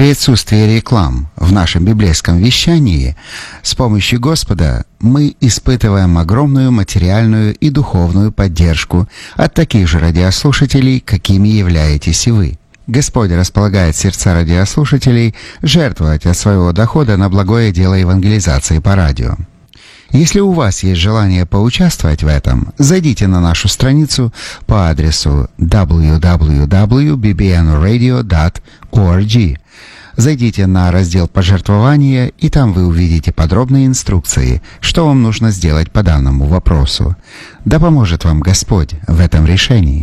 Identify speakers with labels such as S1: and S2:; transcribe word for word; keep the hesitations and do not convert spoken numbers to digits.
S1: При отсутствии реклам в нашем библейском вещании с помощью Господа мы испытываем огромную материальную и духовную поддержку от таких же радиослушателей, какими являетесь и вы. Господь располагает сердца радиослушателей жертвовать от своего дохода на благое дело евангелизации по радио. Если у вас есть желание поучаствовать в этом, зайдите на нашу страницу по адресу дабл ю дабл ю дабл ю точка би би эн радио точка орг. Зайдите на раздел «Пожертвования», и там вы увидите подробные инструкции, что вам нужно сделать по данному вопросу. Да поможет вам Господь в этом решении.